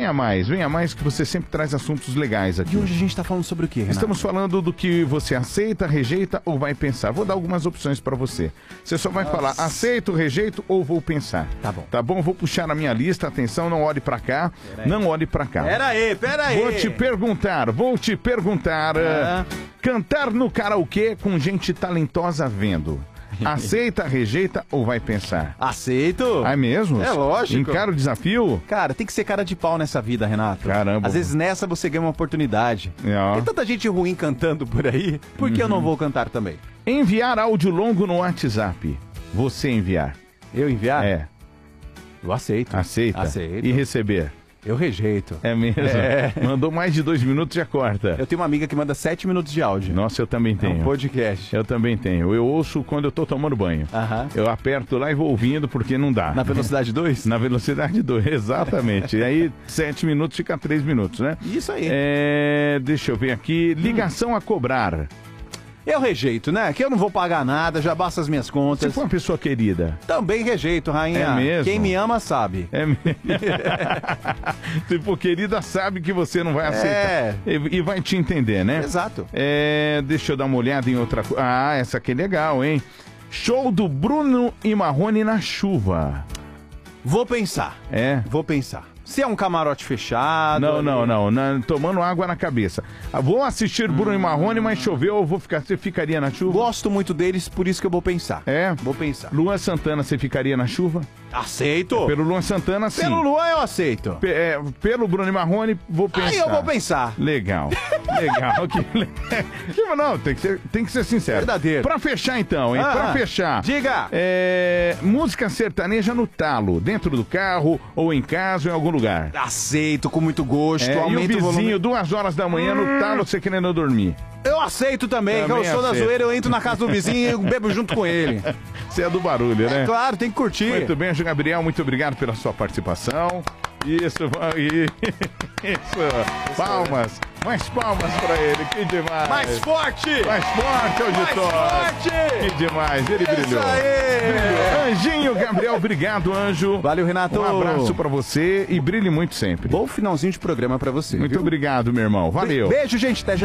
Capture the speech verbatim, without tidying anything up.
venha mais, venha mais que você sempre traz assuntos legais aqui. E hoje a gente tá falando sobre o quê, Renato? Estamos falando do que você aceita, rejeita ou vai pensar. Vou dar algumas opções pra você. Você só vai Nossa. falar aceito, rejeito ou vou pensar. Tá bom. Tá bom? Vou puxar na minha lista. Atenção, não olhe pra cá. Não olhe pra cá. Pera aí, pera aí. Vou te perguntar, vou te perguntar. Ah. uh, cantar no karaokê com gente talentosa vendo. Aceita, rejeita ou vai pensar? Aceito. É mesmo? É lógico. Encara o desafio? Cara, tem que ser cara de pau nessa vida, Renato. Caramba. Às vezes nessa você ganha uma oportunidade. É. Tem tanta gente ruim cantando por aí, por que Uhum. eu não vou cantar também? Enviar áudio longo no WhatsApp. Você enviar. Eu enviar? É. Eu aceito. Aceita. Aceito. E receber? Eu rejeito. É mesmo? É. Mandou mais de dois minutos, já corta. Eu tenho uma amiga que manda sete minutos de áudio. Nossa, eu também É tenho. um podcast. Eu também tenho. Eu ouço quando eu tô tomando banho. Aham. Eu aperto lá e vou ouvindo porque não dá. Na velocidade dois? Na velocidade dois, exatamente. E aí, sete minutos fica três minutos, né? Isso aí. É, deixa eu ver aqui. Ligação a cobrar. Eu rejeito, né? Que eu não vou pagar nada, já basta as minhas Se contas. for uma pessoa querida. Também rejeito, rainha. É mesmo? Quem me ama sabe. É mesmo. Se for querida, sabe que você não vai aceitar. É. E, e vai te entender, né? Exato. É, deixa eu dar uma olhada em outra coisa. Ah, essa aqui é legal, hein? Show do Bruno e Marrone na chuva. Vou pensar. É. Vou pensar. Se é um camarote fechado... Não, ali- não, não, não. Tomando água na cabeça. Ah, vou assistir Bruno e Marrone, mas choveu, eu vou ficar. Você ficaria na chuva? Gosto muito deles, por isso que eu vou pensar. É? Vou pensar. Luan Santana, você ficaria na chuva? Aceito. Pelo Luan Santana, sim. Pelo Luan eu aceito. Pe- é, pelo Bruno e Marrone, vou pensar. Aí eu vou pensar. Legal. Legal. que, le- que- não, tem que, ser, tem que ser sincero. Verdadeiro. Pra fechar então, hein? Ah, pra fechar. diga. É, música sertaneja no talo, dentro do carro, ou em casa, ou em algum lugar. Aceito com muito gosto. É, e o aumento vizinho, o volume. duas horas da manhã no talo, você querendo dormir. Eu aceito também, Também que eu sou da aceito. zoeira, eu entro na casa do vizinho e bebo junto com ele. Você é do barulho, né? Claro, tem que curtir. Muito bem, Anjo Gabriel, muito obrigado pela sua participação. Isso, vai- isso. Palmas, mais palmas pra ele, que demais. Mais forte! Mais forte, auditório. Mais forte! Que demais, ele Isso brilhou. aí! Brilhou. Anjinho Gabriel, obrigado, Anjo. Valeu, Renato. Um abraço pra você e brilhe muito sempre. Bom finalzinho de programa pra você. Muito viu? obrigado, meu irmão. Valeu. Beijo, gente. Até já.